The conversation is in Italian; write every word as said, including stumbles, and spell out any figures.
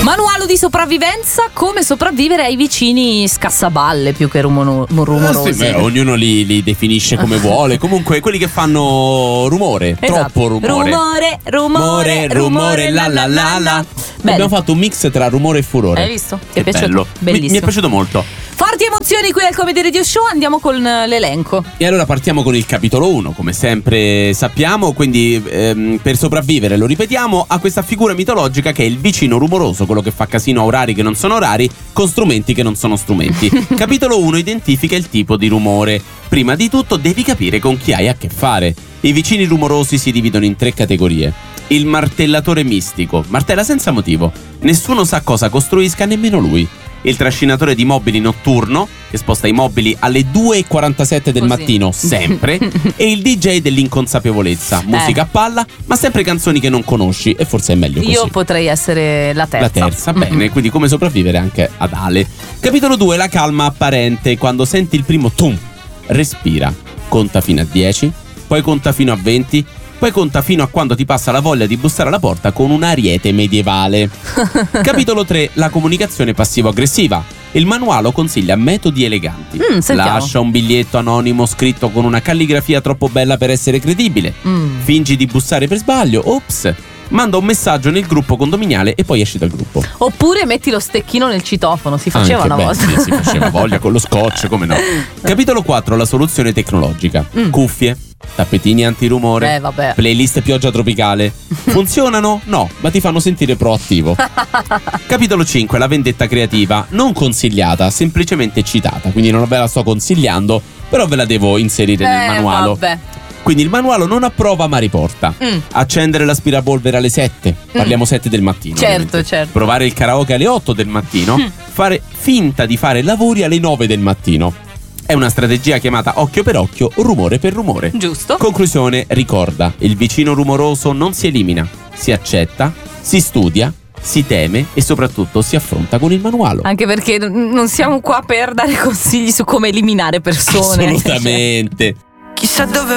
Manuale di sopravvivenza, come sopravvivere ai vicini scassaballe più che rumo- rumorosi. Eh sì, beh, ognuno li, li definisce come vuole. Comunque quelli che fanno rumore, Esatto. troppo rumore. Rumore, rumore, Rumore, rumore, la la la la. Abbiamo fatto un mix tra rumore e furore. Hai visto? Ti Che è piaciuto? bello. Bellissimo. Mi, mi è piaciuto molto. Forti emozioni qui al Comedy Radio Show, andiamo con l'elenco. E allora partiamo con il capitolo uno, come sempre sappiamo, quindi ehm, per sopravvivere, lo ripetiamo, a questa figura mitologica che è il vicino rumoroso, quello che fa casino a orari che non sono orari, con strumenti che non sono strumenti. Capitolo uno identifica il tipo di rumore. Prima di tutto devi capire con chi hai a che fare. I vicini rumorosi si dividono in tre categorie. Il martellatore mistico, martella senza motivo, nessuno sa cosa costruisca, nemmeno lui. Il trascinatore di mobili notturno, che sposta i mobili alle due e quarantasette del Così. mattino, sempre. E il D J dell'inconsapevolezza, musica Eh. a palla, ma sempre canzoni che non conosci, e forse è meglio così. Io potrei essere la terza. La terza, Mm-mm. bene, quindi come sopravvivere anche ad Ale. Capitolo due, la calma apparente. Quando senti il primo tum, respira, conta fino a dieci, poi conta fino a venti, poi conta fino a quando ti passa la voglia di bussare alla porta con un ariete medievale. Capitolo tre, la comunicazione passivo-aggressiva. Il manuale consiglia metodi eleganti. Mm, sentiamo. Lascia un biglietto anonimo scritto con una calligrafia troppo bella per essere credibile. Mm. Fingi di bussare per sbaglio, ops. Manda un messaggio nel gruppo condominiale e poi esci dal gruppo. Oppure metti lo stecchino nel citofono, si faceva Anche, una beh, volta. sì, si faceva voglia con lo scotch, come no. Capitolo quattro, la soluzione tecnologica. Mm. Cuffie, tappetini antirumore, Eh, vabbè. playlist pioggia tropicale. Funzionano? No, ma ti fanno sentire proattivo. Capitolo cinque, la vendetta creativa. Non consigliata, semplicemente citata. Quindi non ve la sto consigliando, però ve la devo inserire nel Eh, manuale. vabbè. Quindi il manuale non approva ma riporta. Mm. Accendere l'aspirapolvere alle sette. Parliamo sette del mattino. Certo, ovviamente. certo. Provare il karaoke alle otto del mattino. Mm. Fare finta di fare lavori alle nove del mattino. È una strategia chiamata occhio per occhio, rumore per rumore. Giusto. Conclusione, ricorda, il vicino rumoroso non si elimina, si accetta, si studia, si teme e soprattutto si affronta con il manuale. Anche perché n- non siamo qua per dare consigli su come eliminare persone. Assolutamente. Chissà dove